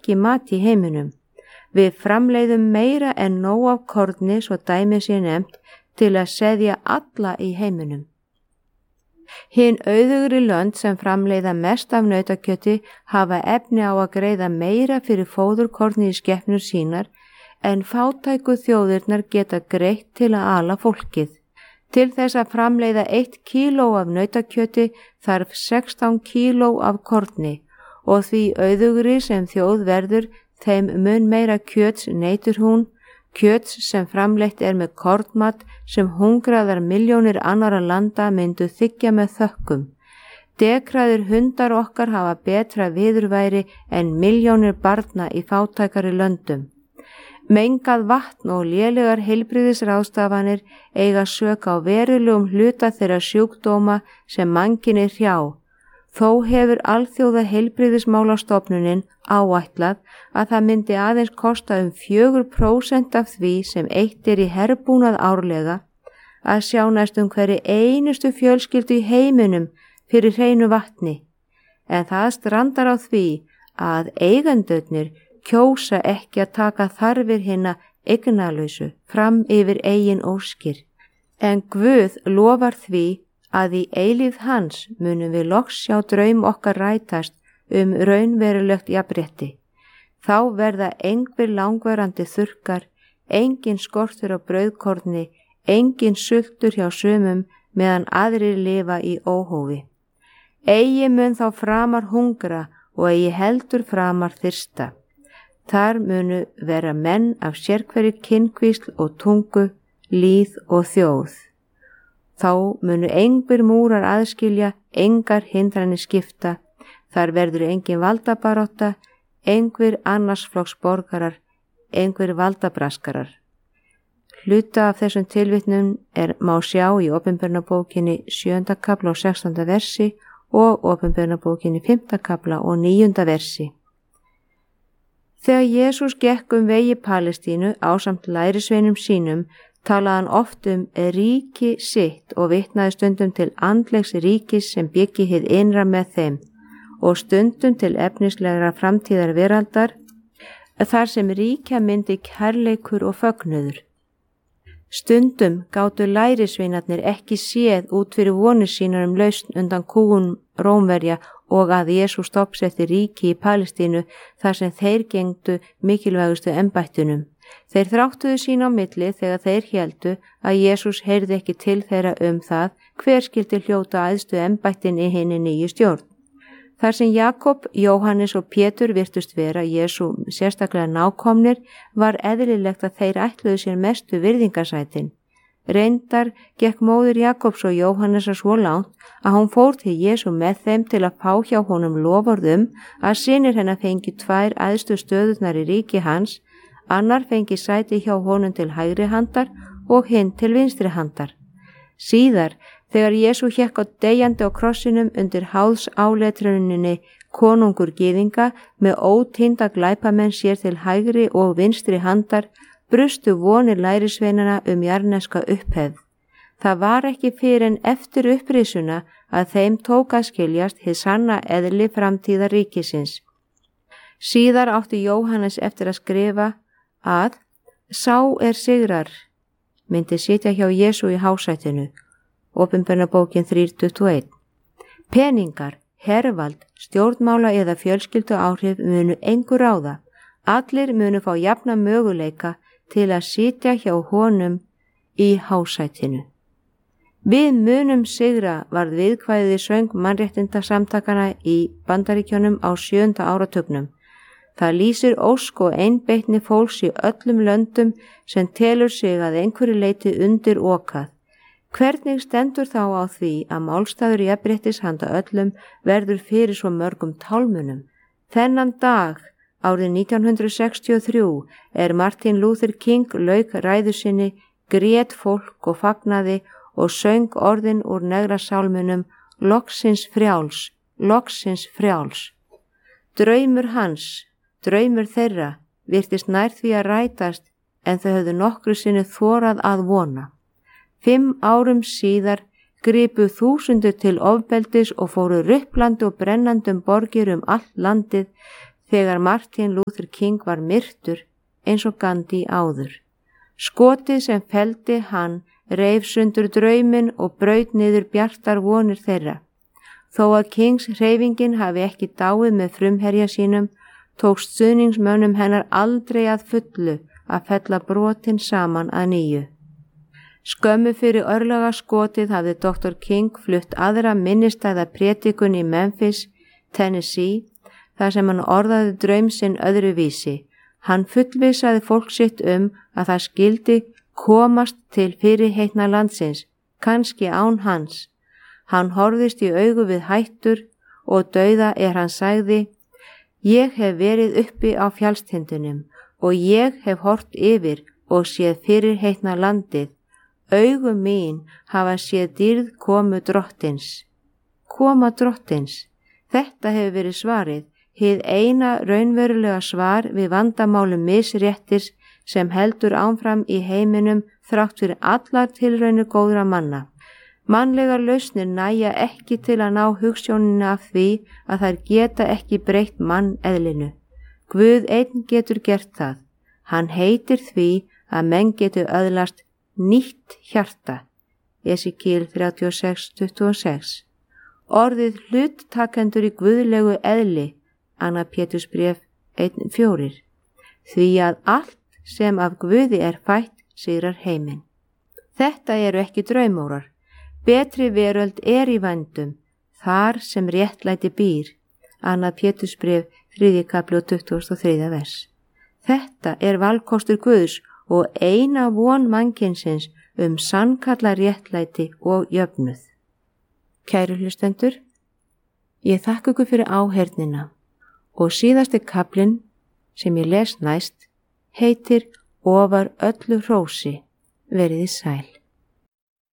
ekki mat í heiminum. Við framleiðum meira en nóg af korni, svo dæmi sé nefnt, til að seðja alla í heiminum. Hin auðugri lönd sem framleiða mest af nautakjöti hafa efni á að greiða meira fyrir fóðurkorni í skepnur sínar en fátæku þjóðirnar geta greitt til að ala fólkið. Til þess að framleiða 1 kíló af nautakjöti þarf 16 kíló af korni og því auðugri sem þjóð verður þeim mun meira kjöts neytir hún, kjöts sem framleitt með kornmat sem hungraðar milljónir annarra landa myndu þiggja með þökkum. Dekraðir hundar okkar hafa betra viðurværi en milljónir barna í fátækari löndum. Mengað vatn og lélegar heilbrigðisráðstafanir eiga sök á verulegum hluta þeirra sjúkdóma sem mannkyni hrjá. Þó hefur alþjóða heilbrigðismálastofnunin áætlað að það myndi aðeins kosta 4% af því sem eytt í herbúnað árlega að sjá næstum hverri einustu fjölskyldu í heiminum fyrir hreinu vatni. En það strandar á því að eigendurnir kjósa ekki að taka þarfir hinna eignalausu fram yfir eigin óskir. En Guð lofar því að í eilífð hans munum við loks sjá draum okkar rætast raunverulegt jafnrétti. Þá verða engir langvarandi þurrkar, engin skortur á brauðkorni, engin sultur hjá sumum meðan aðrir lifa í óhófi. Eigi mun þá framar hungra og eigi heldur framar þyrsta. Þar munu vera menn af sérhverju kynkvísl og tungu, líð og þjóð. Þá munu engir múrar aðskilja, engar hindranir skipta, þar verður engin valdabarátta, engir annarsflokks borgarar, engir valdabraskarar. Hluta af þessum tilvitnum má sjá í Opinberunarbókinni 7. kafla og 16. versi og Opinberunarbókinni 5. kafla og 9. versi. Þegar Jesús gekk vegi Palestínu ásamt lærisveinum sínum, talaði hann oft ríki sitt og vitnaði stundum til andlegs ríkis sem byggi hið innra með þeim og stundum til efnislegra framtíðar veraldar, þar sem ríkja myndi kærleikur og fögnuður. Stundum gátu lærisveinarnir ekki séð út fyrir vonir sínar lausn undan kúgun Rómverja og að Jesús stofnsetti ríki í Palestínu þar sem þeir gengdu mikilvægustu embættunum. Þeir þráttuðu sín á milli þegar þeir héldu að Jesús heyrði ekki til þeirra það hver skyldi hljóta æðstu embættin í hinni nýju stjórn. Þar sem Jakob, Jóhannes og Pétur virtust vera Jesú sérstaklega nákomnir var eðlilegt að þeir ætluðu sér mestu virðingarsætin. Reyndar gekk móðir Jakobs og Jóhannesar svo langt að hún fór til Jesú með þeim til að fá hjá honum loforð að synir hennar fengi 2 æðstu stöðurnar í ríki hans, annar fengi sæti hjá honum til hægri handar og hinn til vinstri handar. Síðar, þegar Jesú hékk á deyjandi á krossinum undir háðsáletruninni konungur gyðinga með ótínda glæpamenn sér til hægri og vinstri handar, brustu vonir lærisveinana jarðneska upphefð. Það var ekki fyrr en eftir upprisuna að þeim tók að skiljast hið sanna eðli framtíðar ríkisins. Síðar átti Jóhannes eftir að skrifa að sá sigrar myndi sitja hjá Jesú í hásætinu, Opinberunarbókin 3:21. Peningar, hervald, stjórnmála eða fjölskyldu áhrif munu engu ráða. Allir munu fá jafna möguleika til að sitja hjá honum í hásætinu. Við munum sigra varð viðkvæðið í söng mannréttindasamtakana í Bandaríkjunum á 7. áratugnum. Það lýsir ósk og einbeitni fólks í öllum löndum sem telur sig að einhverju leyti undir okað. Hvernig stendur þá á því að málstaður jafnréttis handa öllum verður fyrir svo mörgum tálmunum? Þennan dag, árið 1963, Martin Luther King lauk ræðu sinni, grét fólk og fagnaði og söng orðin úr negrasálmunum loksins frjáls, loksins frjáls. Draumur hans, draumur þeirra, virtist nær því að rætast en þau höfðu nokkru sinni þorað að vona. 5 árum síðar gripu þúsundir til ofbeldis og fóru rupplandi og brennandum borgir allt landið þegar Martin Luther King var myrtur eins og Gandhi áður. Skotið sem felldi hann reif sundur drauminn og braut niður bjartar vonir þeirra. Þó að Kings hreyfingin hafi ekki dáið með frumherja sínum, tókst stuðningsmönnum hennar aldrei að fullu að fella brotin saman að nýju. Skömmu fyrir örlagaskotið hafði Dr. King flutt aðra minnistæða prédikun í Memphis, Tennessee, þar sem hann orðaði draum sinn öðruvísi. Hann fullvissaði fólk sitt að það skyldi komast til fyrirheitna landsins, kannski án hans. Hann horfðist í augu við hættur og dauða hann sagði: Ég hef verið uppi á fjallstindunum og ég hef hort yfir og séð fyrirheitna landið. Augu mín hafa séð dýrð komu drottins. Koma drottins. Þetta hefur verið svarið, hið eina raunverulega svar við vandamálum misréttis sem heldur áfram í heiminum þrátt fyrir allar tilraunir góðra manna. Mannlegar lausnir nægja ekki til að ná hugsjóninu af því að þær geta ekki breytt manneðlinu. Guð einn getur gert það. Hann heitir því að menn getur öðlast nýtt hjarta. Esekíel 36:26. Orðið hluttakendur í guðlegu eðli, Annar Pétursbréf 1:4. Því að allt sem af Guði fætt sigrar heiminn. Þetta eru ekki draumórar. Betri veröld í vændum, þar sem réttlæti býr. Annar Pétursbréf 3. kapli og 23. vers. Þetta valkostur Guðs og eina von mannkynsins sannkalla réttlæti og jöfnuð. Kæru hlustendur, ég þakka ykkur fyrir áheyrnina og síðasti kaplinn sem ég les næst heitir Ofar öllu hrósi. Veriði sæl.